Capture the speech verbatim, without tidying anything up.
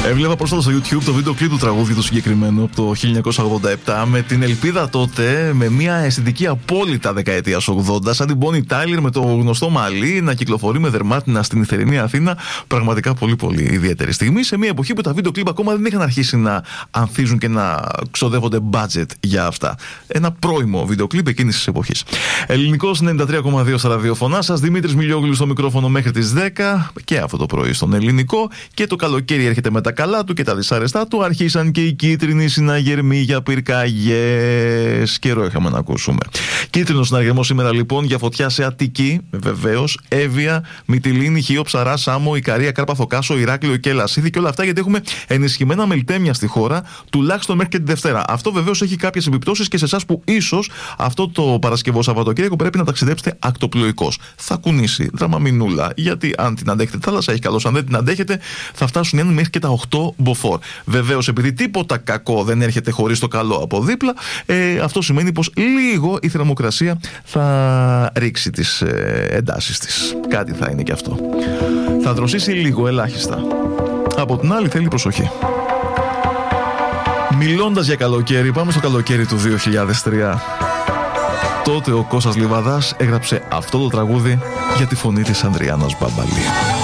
Έβλεπα πρόσφατα στο YouTube το βίντεο κλιπ του τραγούδιου του συγκεκριμένου από το χίλια εννιακόσια ογδόντα επτά, με την ελπίδα τότε, με μια αισθητική απόλυτα δεκαετίας ογδόντα, σαν την Bonnie Tyler με το γνωστό μαλλί να κυκλοφορεί με δερμάτινα στην νυχτερινή Αθήνα. Πραγματικά πολύ πολύ ιδιαίτερη στιγμή, σε μια εποχή που τα βίντεο κλιπ ακόμα δεν είχαν αρχίσει να ανθίζουν και να ξοδεύονται budget για αυτά. Ένα πρώιμο βίντεο κλιπ εκείνης της εποχής. Ελληνικός ενενήντα τρία κόμμα δύο στα ραδιοφωνά σας, Δημήτρης Μιλιόγλου στο μικρόφωνο μέχρι τις δέκα, και αυτό το πρωί στον Ελληνικό. Και το καλοκαίρι έρχεται με τα καλά του και τα δυσάρεστά του. Αρχίσαν και οι κίτρινοι συναγερμοί για πυρκαγιές. Καιρό είχαμε να ακούσουμε. Κίτρινο συναγερμό σήμερα λοιπόν για φωτιά σε Αττική, βεβαίως, Εύβοια, Μυτιλήνη, Χίο, Ψαρά, Σάμο, Ικαρία, Κάρπαθο, Κάσο, Ηράκλειο και Λασίδη, και όλα αυτά γιατί έχουμε ενισχυμένα μελτέμια στη χώρα, τουλάχιστον μέχρι και τη Δευτέρα. Αυτό βεβαίως έχει κάποιες επιπτώσεις και σε εσάς που ίσως αυτό το Παρασκευό Σαββατοκύριακο πρέπει να ταξιδέψετε ακτοπλοϊκώς. Θα κουνήσει δραμαμινούλα, γιατί αν την αντέχετε θάλασσα έχει καλώς, αν δεν την αντέχετε θα φτάσουν οι μέχρι και τα οκτώ μποφόρ. Βεβαίως, επειδή τίποτα κακό δεν έρχεται χωρίς το καλό από δίπλα, ε, αυτό σημαίνει πως λίγο η θερμοκρασία θα ρίξει τις ε, εντάσεις της. Κάτι θα είναι και αυτό. Θα δροσίσει λίγο, ελάχιστα. Από την άλλη θέλει προσοχή. Μιλώντας για καλοκαίρι, πάμε στο καλοκαίρι του δύο χιλιάδες τρία. Τότε ο Κώστας Λιβαδάς έγραψε αυτό το τραγούδι για τη φωνή της Ανδριάννας Μπαμπαλή.